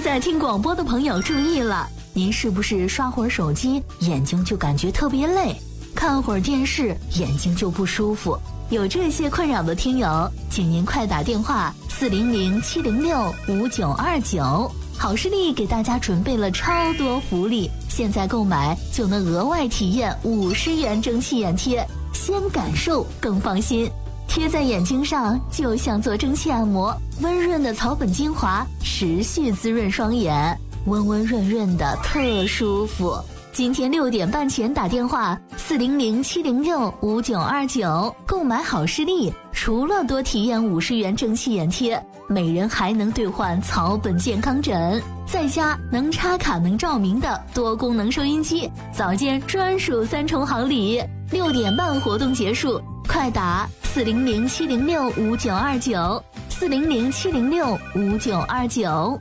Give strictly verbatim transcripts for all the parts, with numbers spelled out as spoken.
在听广播的朋友注意了，您是不是刷会儿手机眼睛就感觉特别累，看会儿电视眼睛就不舒服？有这些困扰的听友，请您快打电话四零零七零六五九二九，好视力给大家准备了超多福利，现在购买就能额外体验五十元蒸汽眼贴，先感受更放心。贴在眼睛上就像做蒸汽按摩，温润的草本精华持续滋润双眼，温温润润的特舒服。今天六点半前打电话四零零七零六五九二九购买好视力，除了多体验五十元蒸汽眼贴，每人还能兑换草本健康枕，在家能插卡能照明的多功能收音机，早间专属三重好礼。六点半活动结束，快打四零零七零六五九二九四零零七零六五九二九。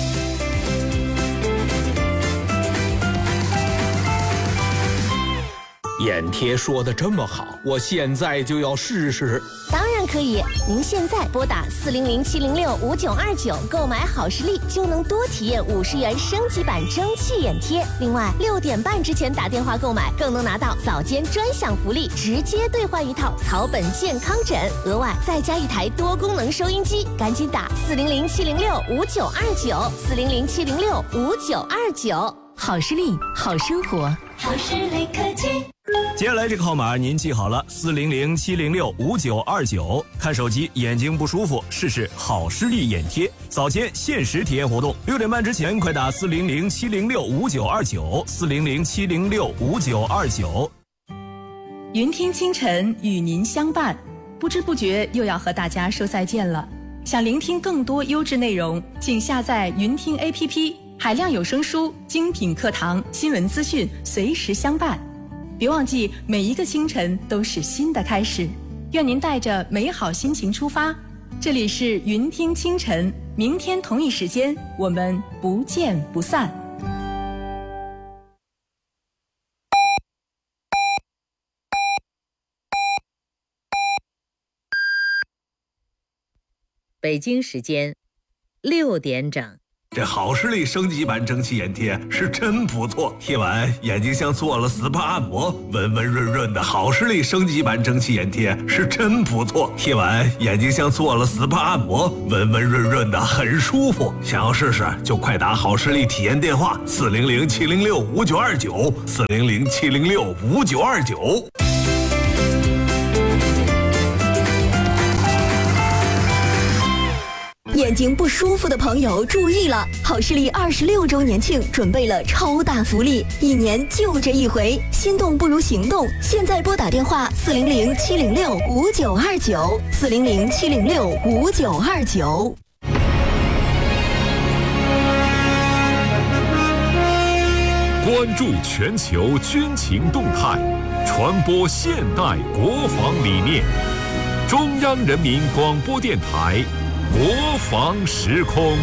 眼贴说的这么好，我现在就要试试。 当然可以，您现在拨打四零零七零六五九二九购买好视力，就能多体验五十元升级版蒸汽眼贴。另外，六点半之前打电话购买，更能拿到早间专享福利，直接兑换一套草本健康枕，额外再加一台多功能收音机。赶紧打四零零七零六五九二九四零零七零六五九二九。 好视力，好生活， 好视力科技。 接下来这个号码您记好了，四零零七零六五九二九。看手机眼睛不舒服，试试好视力眼贴，早间限时体验活动，六点半之前快打四零零七零六五九二九四零零七零六五九二九。 云听清晨与您相伴，不知不觉又要和大家说再见了。想聆听更多优质内容，请下载云听 A P P， 海量有声书、精品课堂、新闻资讯随时相伴。别忘记，每一个清晨都是新的开始。愿您带着美好心情出发。这里是云听清晨，明天同一时间我们不见不散。 北京时间六点整。 这好视力升级版蒸汽眼贴是真不错，贴完眼睛像做了 S P A 按摩，温温润润的。好视力升级版蒸汽眼贴是真不错，贴完眼睛像做了 S P A 按摩，温温润润的，很舒服。想要试试就快打好视力体验电话四零零七零六五九二九四零零七零六五九二九。 眼睛不舒服的朋友注意了，好视力二十六周年庆准备了超大福利，一年就这一回，心动不如行动。现在拨打电话四零零七零六五九二九四零零七零六五九二九。 关注全球军情动态，传播现代国防理念。中央人民广播电台国防时空，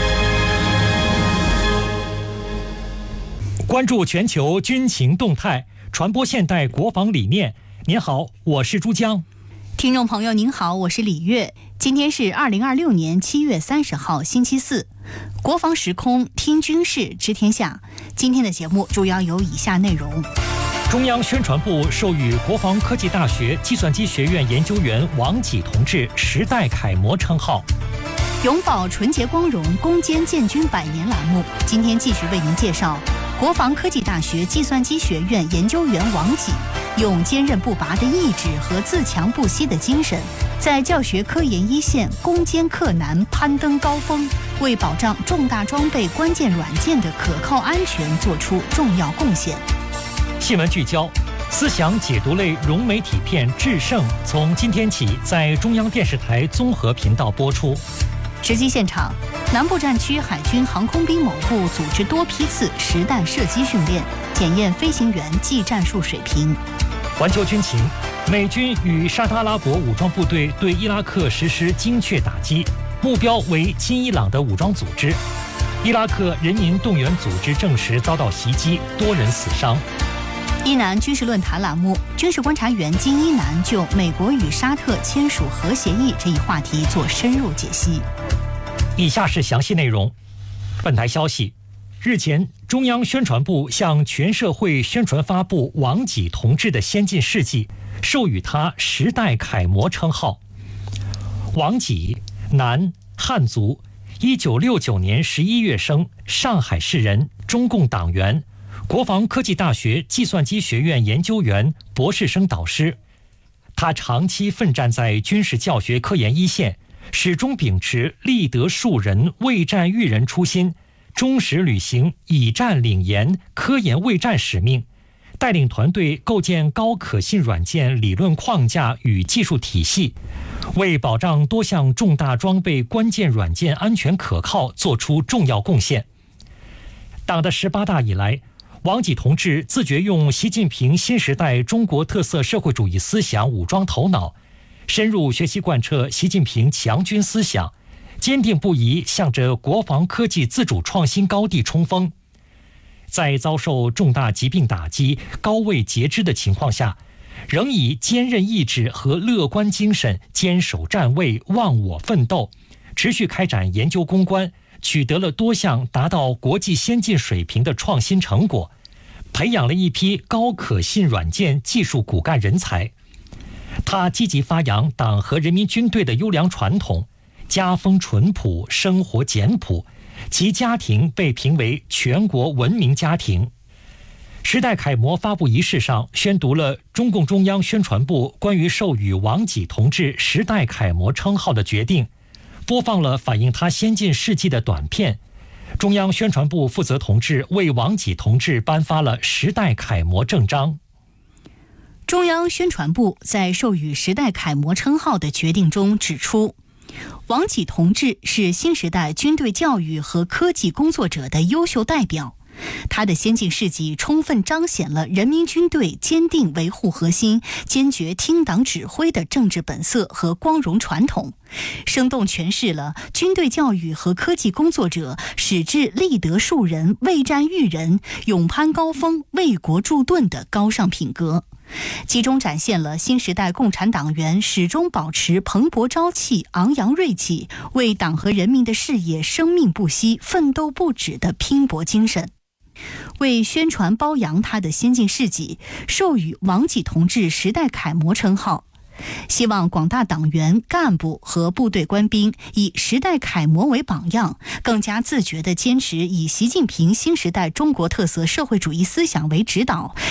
关注全球军情动态，传播现代国防理念。您好，我是珠江。 听众朋友您好，我是李月。今天是二零二六年七月三十号星期四，国防时空听军事知天下。今天的节目主要有以下内容： 中央宣传部授予国防科技大学计算机学院研究员王己同志时代楷模称号。 永葆纯洁光荣，攻坚建军百年栏目今天继续为您介绍国防科技大学计算机学院研究员王己用坚韧不拔的意志和自强不息的精神，在教学科研一线攻坚克难，攀登高峰，为保障重大装备关键软件的可靠安全做出重要贡献。 新闻聚焦，思想解读类融媒体片《制胜》从今天起在中央电视台综合频道播出。 实际现场，南部战区海军航空兵某部组织多批次实弹射击训练，检验飞行员技战术水平。 环球军情，美军与沙特阿拉伯武装部队对伊拉克实施精确打击，目标为亲伊朗的武装组织。伊拉克人民动员组织证实遭到袭击，多人死伤。 伊南军事论坛栏目，军事观察员金一南就美国与沙特签署核协议这一话题做深入解析。 以下是详细内容。 本台消息，日前，中央宣传部向全社会宣传发布王济同志的先进事迹，授予他时代楷模称号。王济，男，汉族，一九六九年十一月生，上海市人，中共党员，国防科技大学计算机学院研究员、博士生导师。他长期奋战在军事教学科研一线，始终秉持立德树人、为战育人初心，忠实履行以战领研、科研卫战使命，带领团队构建高可信软件理论框架与技术体系，为保障多项重大装备关键软件安全可靠做出重要贡献。党的十八大以来，王济同志自觉用习近平新时代中国特色社会主义思想武装头脑，深入学习贯彻习近平强军思想，坚定不移向着国防科技自主创新高地冲锋。在遭受重大疾病打击、高位截肢的情况下，仍以坚韧意志和乐观精神坚守站位、忘我奋斗，持续开展研究攻关，取得了多项达到国际先进水平的创新成果，培养了一批高可信软件技术骨干人才。他积极发扬党和人民军队的优良传统，家风淳朴，生活简朴，其家庭被评为全国文明家庭。时代楷模发布仪式上宣读了中共中央宣传部关于授予王济同志时代楷模称号的决定，播放了反映他先进事迹的短片。中央宣传部负责同志为王济同志颁发了时代楷模证章。 中央宣传部在授予时代楷模称号的决定中指出，王济同志是新时代军队教育和科技工作者的优秀代表，他的先进事迹充分彰显了人民军队坚定维护核心、坚决听党指挥的政治本色和光荣传统，生动诠释了军队教育和科技工作者矢志立德树人、为战育人、勇攀高峰、为国筑盾的高尚品格，其中展现了新时代共产党员始终保持蓬勃朝气、昂扬锐气，为党和人民的事业生命不息、奋斗不止的拼搏精神。为宣传褒扬他的先进事迹，授予王济同志时代楷模称号，希望广大党员干部和部队官兵以时代楷模为榜样，更加自觉地坚持以习近平新时代中国特色社会主义思想为指导，